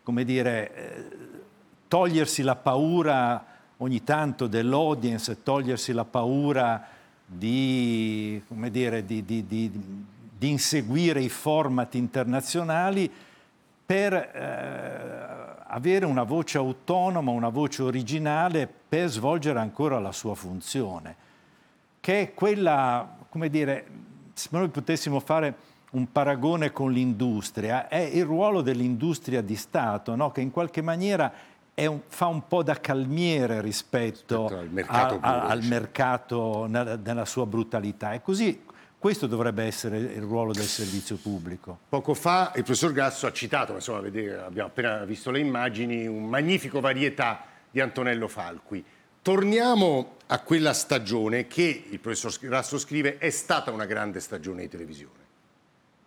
come dire, togliersi la paura ogni tanto dell'audience, togliersi la paura di, come dire, di inseguire i format internazionali per avere una voce autonoma, una voce originale per svolgere ancora la sua funzione, che è quella, come dire, se noi potessimo fare un paragone con l'industria, è il ruolo dell'industria di Stato, no? Che in qualche maniera fa un po' da calmiere rispetto al mercato nella sua brutalità. E così questo dovrebbe essere il ruolo del servizio pubblico. Poco fa il professor Grasso ha citato, insomma, abbiamo appena visto le immagini, un magnifico Varietà di Antonello Falqui. Torniamo a quella stagione che, il professor Grasso scrive, è stata una grande stagione di televisione.